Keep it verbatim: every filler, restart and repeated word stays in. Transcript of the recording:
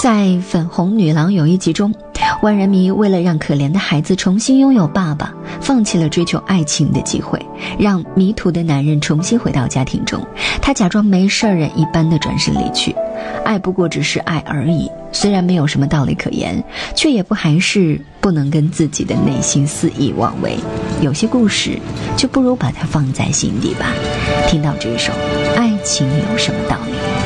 在《粉红女郎》有一集中，万人迷为了让可怜的孩子重新拥有爸爸，放弃了追求爱情的机会，让迷途的男人重新回到家庭中。他假装没事人一般的转身离去。爱不过只是爱而已，虽然没有什么道理可言，却也不还是不能跟自己的内心肆意妄为。有些故事就不如把它放在心底吧。听到这首《爱情有什么道理》。